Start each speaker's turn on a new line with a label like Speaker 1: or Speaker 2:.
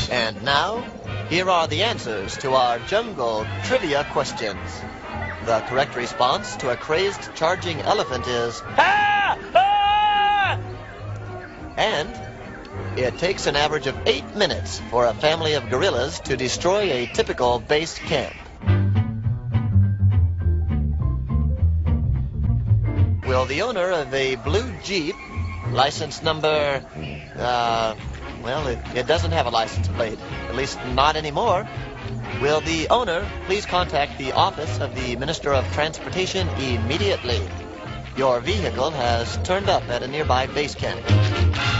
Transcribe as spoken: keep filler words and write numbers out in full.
Speaker 1: And now, here are the answers to our jungle trivia questions. The correct response to a crazed charging elephant is
Speaker 2: Ah! Ah!
Speaker 1: and it takes an average of eight minutes for a family of gorillas to destroy a typical base camp. Will the owner of a blue Jeep, license number, uh, well, it, it doesn't have a license plate, at least not anymore. Will the owner please contact the office of the Minister of Transportation immediately? Your vehicle has turned up at a nearby base camp.